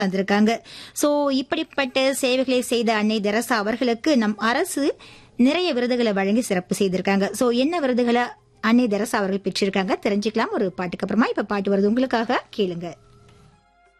வந்திருக்காங்க. சோ இப்படிப்பட்ட சேவைகளை செய்த அன்னை தெரசா அவர்களுக்கு நம் அரசு நிறைய விருதுகளை வழங்கி சிறப்பு செய்திருக்காங்க. சோ என்ன விருதுகளை அன்னை தெரசா அவர்கள் பெற்றிருக்காங்க தெரிஞ்சுக்கலாம் ஒரு பாட்டுக்கு அப்புறமா. இப்ப பாட்டு வருது உங்களுக்காக, கேளுங்க.